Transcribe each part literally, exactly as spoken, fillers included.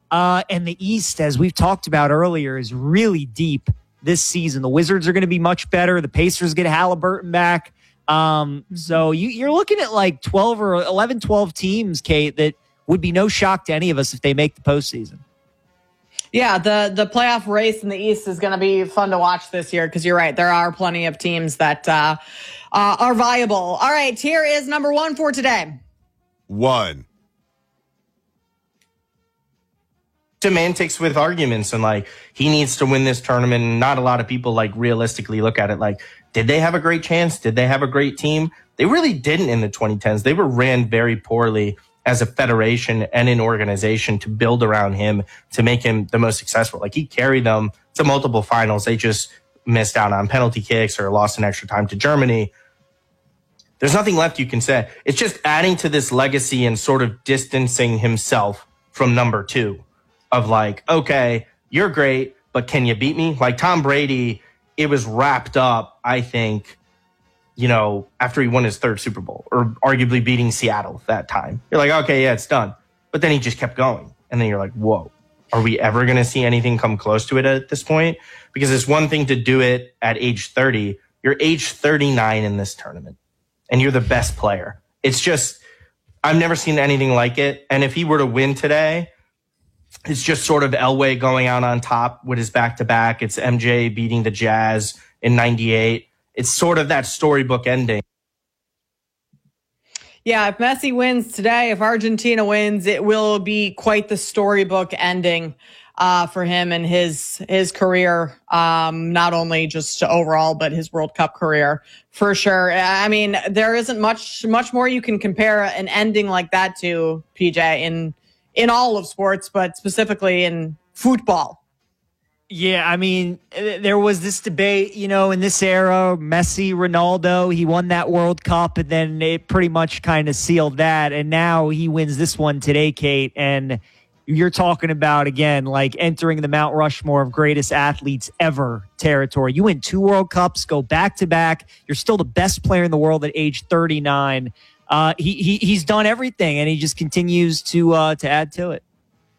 Uh, and the East, as we've talked about earlier, is really deep this season. The Wizards are going to be much better. The Pacers get Halliburton back. Um, so you, you're looking at like twelve or eleven, twelve teams, Kate, that would be no shock to any of us if they make the postseason. Yeah, the, the playoff race in the East is going to be fun to watch this year because you're right. There are plenty of teams that uh, uh, are viable. All right, here is number one for today. One. Semantics with arguments, and like he needs to win this tournament. And not a lot of people like realistically look at it like, did they have a great chance? Did they have a great team? They really didn't in the twenty tens. They were ran very poorly as a federation and an organization to build around him to make him the most successful. Like he carried them to multiple finals. They just missed out on penalty kicks or lost in extra time to Germany. There's nothing left you can say. It's just adding to this legacy and sort of distancing himself from number two. Of like, okay, you're great, but can you beat me? Like Tom Brady, it was wrapped up, I think, you know, after he won his third Super Bowl or arguably beating Seattle that time. You're like, okay, yeah, it's done. But then he just kept going. And then you're like, whoa, are we ever going to see anything come close to it at this point? Because it's one thing to do it at age thirty. You're age thirty-nine in this tournament and you're the best player. It's just, I've never seen anything like it. And if he were to win today, it's just sort of Elway going out on top with his back-to-back. It's M J beating the Jazz in ninety-eight. It's sort of that storybook ending. Yeah, if Messi wins today, if Argentina wins, it will be quite the storybook ending uh, for him and his his career, um, not only just overall, but his World Cup career, for sure. I mean, there isn't much much more you can compare an ending like that to, P J, in in all of sports, but specifically in football. Yeah, I mean, there was this debate, you know, in this era, Messi, Ronaldo, he won that World Cup, and then it pretty much kind of sealed that. And now he wins this one today, Kate. And you're talking about, again, like entering the Mount Rushmore of greatest athletes ever territory. You win two World Cups, go back to back. You're still the best player in the world at age thirty-nine. Uh, he, he he's done everything, and he just continues to uh, to add to it.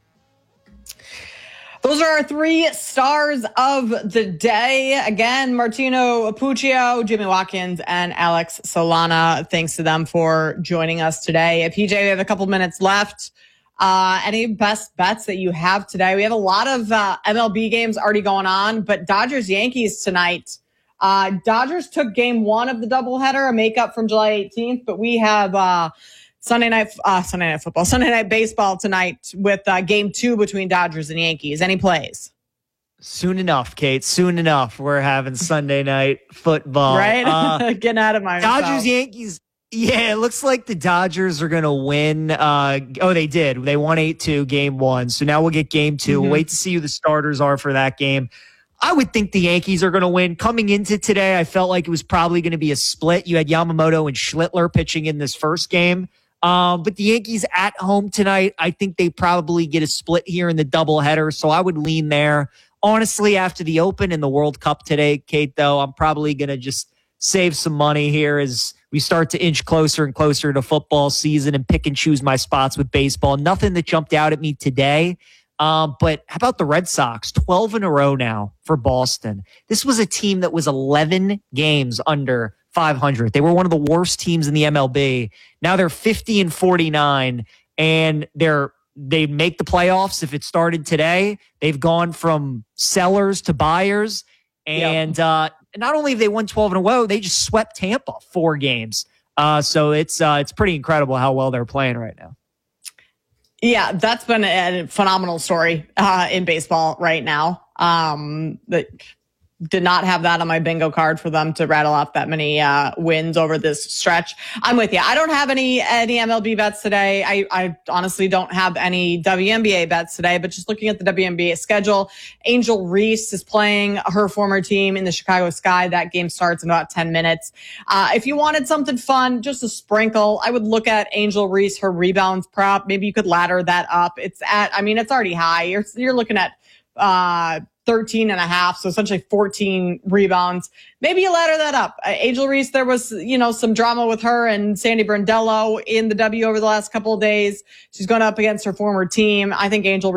Those are our three stars of the day. Again, Martino Puccio, Jimmy Watkins, and Alex Solana. Thanks to them for joining us today. P J, we have a couple minutes left. Uh, any best bets that you have today? We have a lot of uh, M L B games already going on, but Dodgers Yankees tonight. Uh, Dodgers took game one of the doubleheader, a makeup from July eighteenth, but we have uh, Sunday night, uh, Sunday night football, Sunday night baseball tonight with uh, game two between Dodgers and Yankees. Any plays? Soon enough, Kate. Soon enough, we're having Sunday night football. Right? Uh, Getting out of my Dodgers, Yankees. Yeah, it looks like the Dodgers are going to win. Uh, oh, they did. They won eight two game one. So now we'll get game two. Mm-hmm. We'll wait to see who the starters are for that game. I would think the Yankees are going to win. Coming into today, I felt like it was probably going to be a split. You had Yamamoto and Schlittler pitching in this first game. Um, but the Yankees at home tonight, I think they probably get a split here in the doubleheader. So I would lean there. Honestly, after the Open and the World Cup today, Kate, though, I'm probably going to just save some money here as we start to inch closer and closer to football season and pick and choose my spots with baseball. Nothing that jumped out at me today. Um, but how about the Red Sox? twelve in a row now for Boston. This was a team that was eleven games under five hundred. They were one of the worst teams in the M L B. Now they're fifty and forty-nine, and they're they make the playoffs if it started today. They've gone from sellers to buyers, and yep. uh, not only have they won twelve in a row, they just swept Tampa four games. Uh, so it's uh, it's pretty incredible how well they're playing right now. Yeah, that's been a phenomenal story uh, in baseball right now. Um, that did not have that on my bingo card for them to rattle off that many uh, wins over this stretch. I'm with you. I don't have any any M L B bets today. I, I honestly don't have any W N B A bets today, but just looking at the W N B A schedule, Angel Reese is playing her former team in the Chicago Sky. That game starts in about ten minutes. Uh, if you wanted something fun, just a sprinkle, I would look at Angel Reese, her rebounds prop. Maybe you could ladder that up. It's at, I mean, it's already high. You're, you're looking at, uh, thirteen and a half, so essentially fourteen rebounds. Maybe you ladder that up. Uh, Angel Reese, there was, you know, some drama with her and Sandy Brandello in the W over the last couple of days. She's going up against her former team. I think Angel